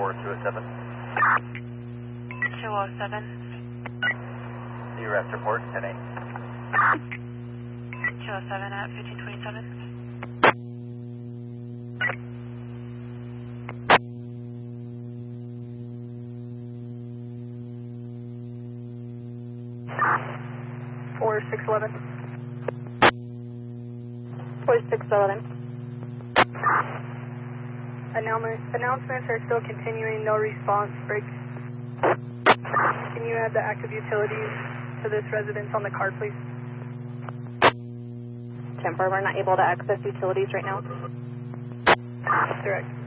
207. 207. The arrest report, 10-8. 207 at 1527. Four 611. 4611. Announcements are still continuing, no response, breaks. Can you add the active utilities to this residence on the card, please? Temper, we're not able to access utilities right now. Direct.